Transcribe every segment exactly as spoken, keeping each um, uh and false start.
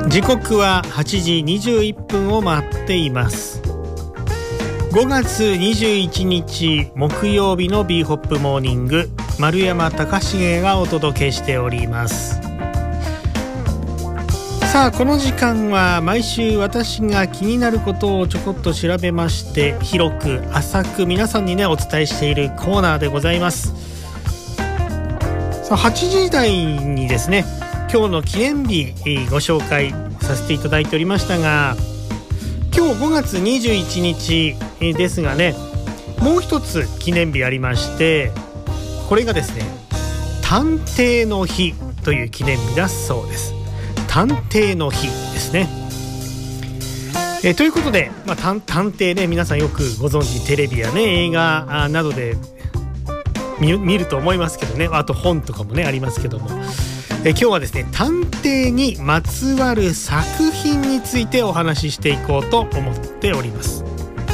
時刻ははちじにじゅういっぷんを回っています。ごがつにじゅういちにち木曜日の B ホップモーニング、丸山貴重がお届けしております。さあ、この時間は毎週私が気になることをちょこっと調べまして、広く浅く皆さんにねお伝えしているコーナーでございます。さあ、はちじ台にですね、今日の記念日ご紹介させていただいておりましたが、今日ごがつにじゅういちにちですがね、もう一つ記念日ありまして、これがですね、探偵の日という記念日だそうです。探偵の日ですね。えということで、まあ、探, 探偵ね、皆さんよくご存知、テレビやね映画などで 見, 見ると思いますけどね、あと本とかもねありますけども、え今日はですね、探偵にまつわる作品についてお話ししていこうと思っております。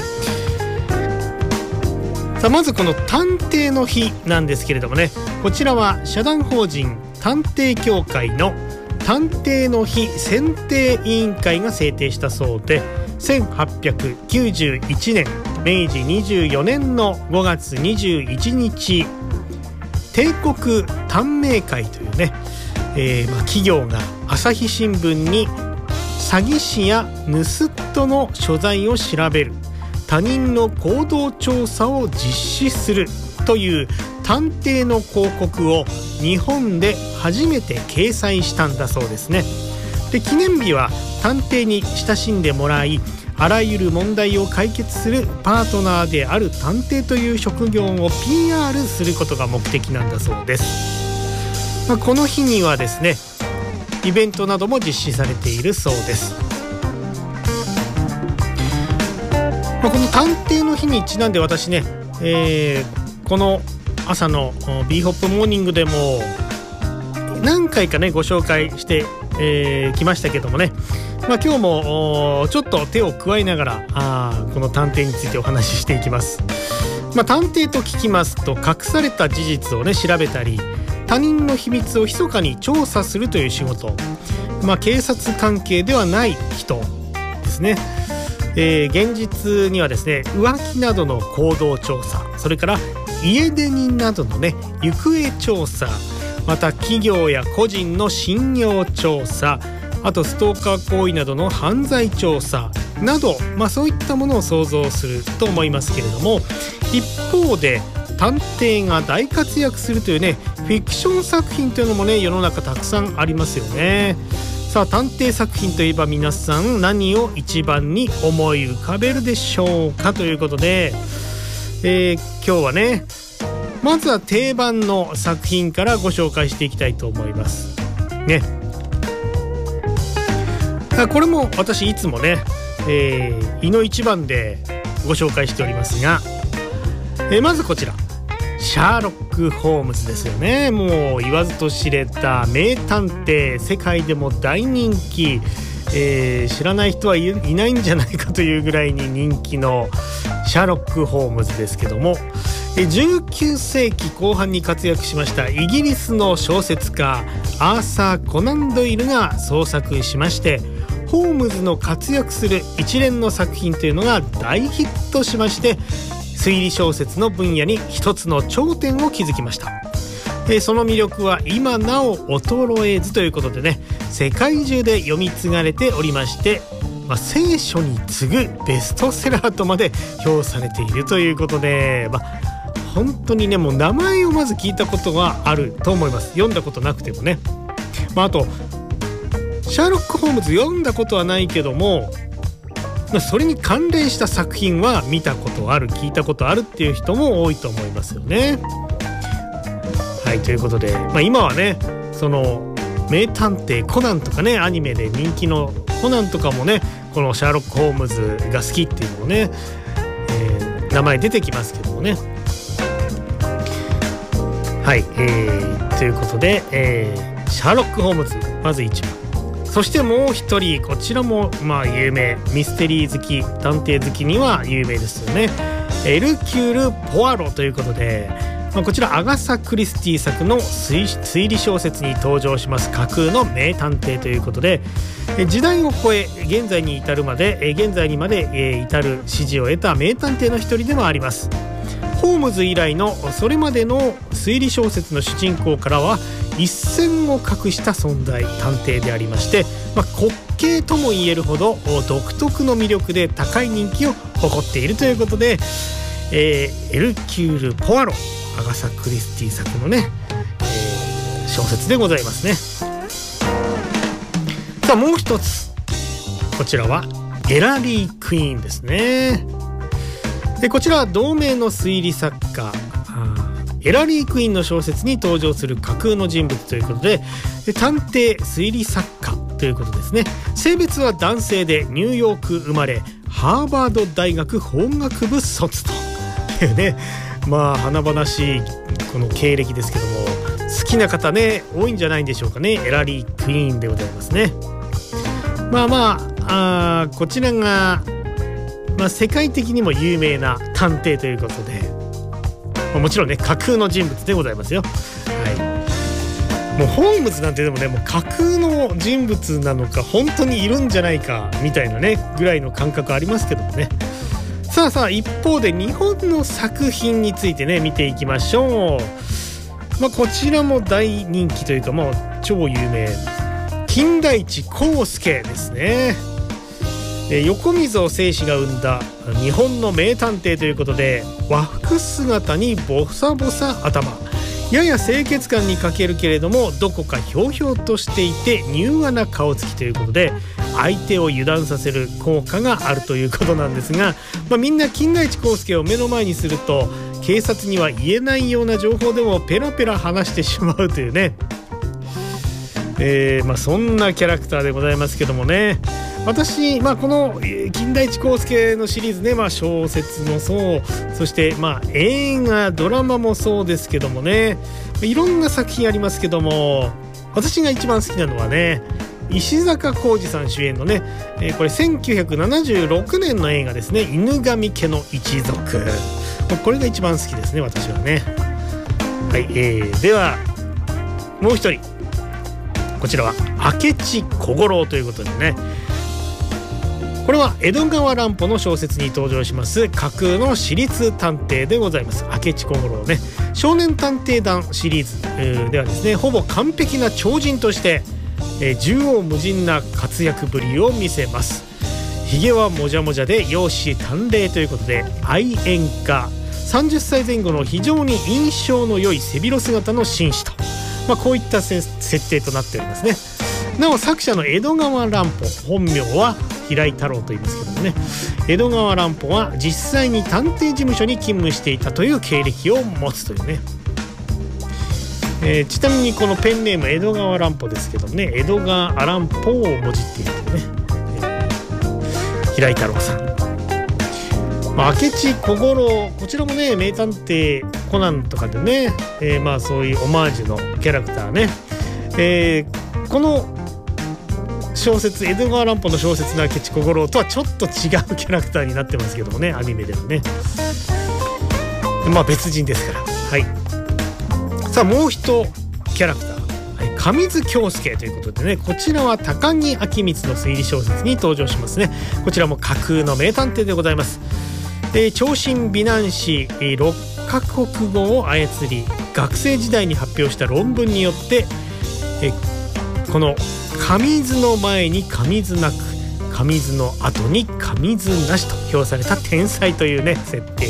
さあ、まずこの探偵の日なんですけれどもね、こちらは社団法人探偵協会の探偵の日選定委員会が制定したそうで、せんはっぴゃくきゅうじゅういちねんめいじにじゅうよねんのごがつにじゅういちにち、帝国探明会というね、えーまあ、企業が朝日新聞に詐欺師や盗人の所在を調べる、他人の行動調査を実施するという探偵の広告を日本で初めて掲載したんだそうですね。で、記念日は探偵に親しんでもらい、あらゆる問題を解決するパートナーである探偵という職業を ピーアール することが目的なんだそうです。まあ、この日にはですね、イベントなども実施されているそうです。まあ、この探偵の日にちなんで私ね、えー、この朝の B ホップモーニングでも何回かねご紹介してき、えー、ましたけどもね、まあ、今日もちょっと手を加えながらあこの探偵についてお話ししていきます。まあ、探偵と聞きますと、隠された事実をね調べたり、他人の秘密を密かに調査するという仕事、まあ、警察関係ではない人ですね。えー、現実にはですね、浮気などの行動調査、それから家出人などのね行方調査、また企業や個人の信用調査、あとストーカー行為などの犯罪調査など、まあ、そういったものを想像すると思いますけれども、一方で探偵が大活躍するというねフィクション作品というのもね世の中たくさんありますよね。さあ、探偵作品といえば皆さん何を一番に思い浮かべるでしょうかということで、えー、今日はね、まずは定番の作品からご紹介していきたいと思いますね。これも私いつもね、えー、いの一番でご紹介しておりますが、えー、まずこちら、シャーロック・ホームズですよね。もう言わずと知れた名探偵、世界でも大人気、えー、知らない人はいないんじゃないかというぐらいに人気のシャーロック・ホームズですけども、じゅうきゅうせいきこう半に活躍しましたイギリスの小説家アーサー・コナン・ドイルが創作しまして、ホームズの活躍する一連の作品というのが大ヒットしまして、推理小説の分野に一つの頂点を築きました。えー、その魅力は今なお衰えずということでね、世界中で読み継がれておりまして、まあ、聖書に次ぐベストセラーとまで評されているということで、まあ、本当にね、もう名前をまず聞いたことがあると思います。読んだことなくてもね、まあ、あとシャーロック・ホームズ読んだことはないけども、それに関連した作品は見たことある、聞いたことあるっていう人も多いと思いますよね。はい、ということで、まあ、今はね、その名探偵コナンとかね、アニメで人気のコナンとかもね、このシャーロック・ホームズが好きっていうのもね、えー、名前出てきますけどもね。はい、えー、ということで、えー、シャーロック・ホームズまずいちばん。そしてもう一人、こちらもまあ有名、ミステリー好き、探偵好きには有名ですよね。エルキュール・ポアロということで、 まあ、こちらアガサ・クリスティ作の推, 推理小説に登場します架空の名探偵ということで、時代を超え現在に至るまで現在にまで至る支持を得た名探偵の一人でもあります。ホームズ以来のそれまでの推理小説の主人公からは一線を画した存在探偵でありまして、まあ、滑稽とも言えるほど独特の魅力で高い人気を誇っているということで、えー、エルキュール・ポアロ、アガサ・クリスティ作のね、えー、小説でございますね。さあもう一つ、こちらはエラリー・クイーンですね。でこちらは同名の推理作家エラリー・クイーンの小説に登場する架空の人物ということで、で探偵推理作家ということですね。性別は男性でニューヨーク生まれ、ハーバード大学法学部卒というね、まあ華々しいこの経歴ですけども、好きな方ね多いんじゃないんでしょうかね。エラリー・クイーンでございますね。まあまあ、あこちらが、まあ、世界的にも有名な探偵ということで、もちろんね架空の人物でございますよ。はい、もうホームズなんてでもねもう架空の人物なのか本当にいるんじゃないかみたいなねぐらいの感覚ありますけどもね。さあさあ一方で日本の作品についてね見ていきましょう。まあ、こちらも大人気というかもう超有名、金田一耕助ですね。横溝正史が生んだ日本の名探偵ということで、和服姿にボサボサ頭、やや清潔感に欠けるけれどもどこかひょうひょうとしていて柔和な顔つきということで、相手を油断させる効果があるということなんですが、まあ、みんな金田一耕助を目の前にすると警察には言えないような情報でもペラペラ話してしまうというね、えーまあ、そんなキャラクターでございますけどもね。私、まあ、この金田一耕助のシリーズね、まあ、小説もそう、そしてまあ映画ドラマもそうですけどもね、いろんな作品ありますけども、私が一番好きなのはね石坂浩二さん主演のね、えー、これせんきゅうひゃくななじゅうろくねんの映画ですね、犬神家の一族、これが一番好きですね私はね。はい、えー、ではもう一人、こちらは明智小五郎ということでね、これは江戸川乱歩の小説に登場します架空の私立探偵でございます。明智小五郎ね、少年探偵団シリーズ、えー、ではですねほぼ完璧な超人として、えー、縦横無尽な活躍ぶりを見せます。ひげはもじゃもじゃで容姿端麗ということで愛煙家、さんじゅっさいぜん後の非常に印象の良い背広姿の紳士と、まあ、こういった設定となっておりますね。なお作者の江戸川乱歩、本名は平井太郎と言いますけどもね、江戸川乱歩は実際に探偵事務所に勤務していたという経歴を持つというね、えー、ちなみにこのペンネーム江戸川乱歩ですけどもね、江戸川乱歩をもじっているね、えー、平井太郎さん、まあ、明智小五郎、こちらもね名探偵コナンとかでね、えー、まあそういうオマージュのキャラクターね、えー、この小説、江戸川乱歩の小説の明智小五郎とはちょっと違うキャラクターになってますけどもね、アニメではね、まあ別人ですから。はい、さあもう一キャラクター、はい、上津京介ということでね、こちらは高木明光の推理小説に登場しますね。こちらも架空の名探偵でございます。で長身美男子ろっカ国語を操り、学生時代に発表した論文によってえこの上津の前に上津なく、上津の後に上津なしと評された天才というね設定です。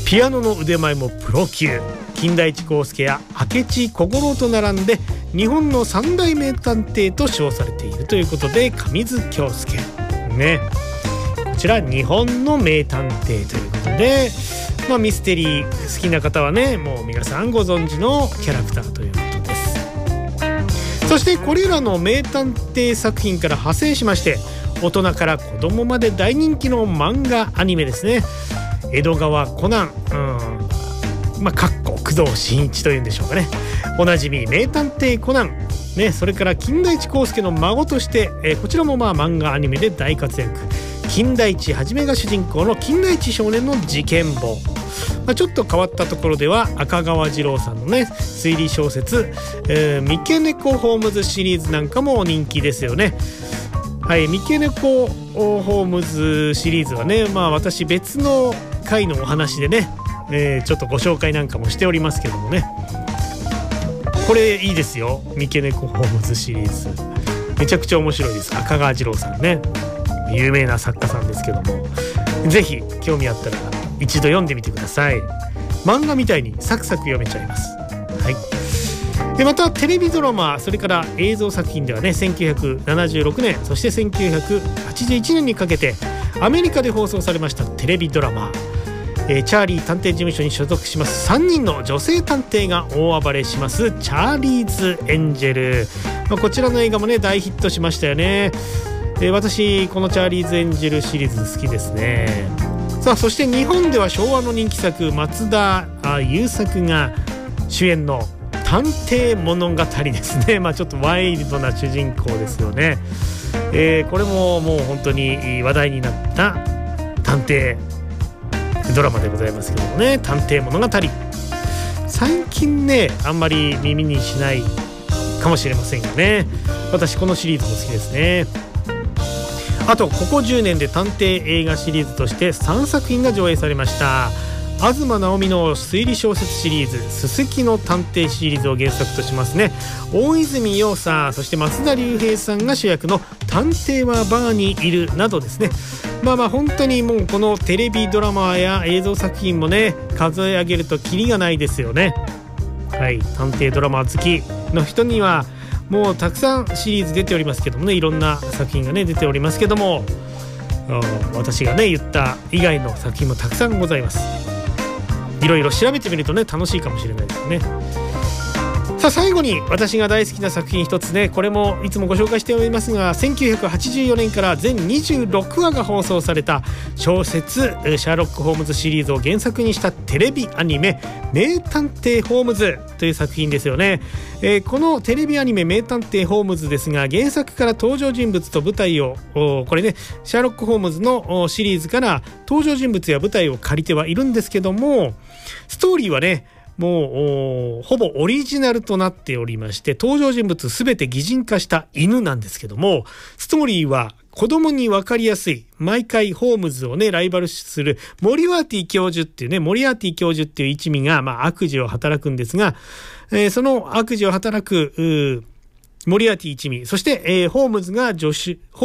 ピアノの腕前もプロ級、金田一耕助や明智小五郎と並んで日本の三大名探偵と称されているということで、上津京介ね、こちら日本の名探偵ということで、まあ、ミステリー好きな方はねもう皆さんご存知のキャラクターということです。そしてこれらの名探偵作品から派生しまして、大人から子供まで大人気の漫画アニメですね。江戸川コナン、うん、まあかっこ工藤新一というんでしょうかね、おなじみ名探偵コナンね、それから金田一耕助の孫として、えー、こちらもまあ漫画アニメで大活躍、 金田一はじめが主人公の金田一少年の事件簿、まあ、ちょっと変わったところでは赤川次郎さんのね推理小説、えー、三毛猫ホームズシリーズなんかも人気ですよね。はい、三毛猫ホームズシリーズはね、まあ私別の回のお話でね、えー、ちょっとご紹介なんかもしておりますけどもね、これいいですよ。三毛猫ホームズシリーズめちゃくちゃ面白いです。赤川次郎さんね、有名な作家さんですけども、ぜひ興味あったら一度読んでみてください。漫画みたいにサクサク読めちゃいます。はい。でまたテレビドラマ、それから映像作品ではね、せんきゅうひゃくななじゅうろくねん、そしてせんきゅうひゃくはちじゅういちねんにかけてアメリカで放送されましたテレビドラマ、えー、チャーリー探偵事務所に所属しますさんにんの女性探偵が大暴れしますチャーリーズ・エンジェル、まあ、こちらの映画もね大ヒットしましたよね。えー、私このチャーリーズ・エンジェルシリーズ好きですね。さあそして日本では昭和の人気作松田優作が主演の探偵物語ですね。まあちょっとワイルドな主人公ですよね。えー、これももう本当に話題になった探偵ドラマでございますけどもね、探偵物語最近ねあんまり耳にしないかもしれませんがね、私このシリーズも好きですね。あとここじゅうねんで探偵映画シリーズとしてさんさく品が上映されました。東直美の推理小説シリーズすすきの探偵シリーズを原作としますね、大泉洋さん、そして松田龍平さんが主役の探偵はバーにいるなどですね、まあまあ本当にもうこのテレビドラマや映像作品もね数え上げるとキリがないですよね。はい、探偵ドラマ好きの人にはもうたくさんシリーズ出ておりますけどもね、いろんな作品がね出ておりますけども、私がね言った以外の作品もたくさんございます。いろいろ調べてみるとね楽しいかもしれないですね。さあ最後に私が大好きな作品一つね、これもいつもご紹介しておりますが、せんきゅうひゃくはちじゅうよねんから全にじゅうろくわが放送された小説シャーロック・ホームズシリーズを原作にしたテレビアニメ名探偵ホームズという作品ですよね。えー、このテレビアニメ名探偵ホームズですが、原作から登場人物と舞台をこれねシャーロック・ホームズのシリーズから登場人物や舞台を借りてはいるんですけども、ストーリーはねもうほぼオリジナルとなっておりまして、登場人物すべて擬人化した犬なんですけども、ストーリーは子供に分かりやすい、毎回ホームズをねライバル視するモリアーティ教授っていうね、モリアーティ教授っていう一味が、まあ、悪事を働くんですが、えー、その悪事を働くモリアーティ一味、そして、えー、ホームズが助手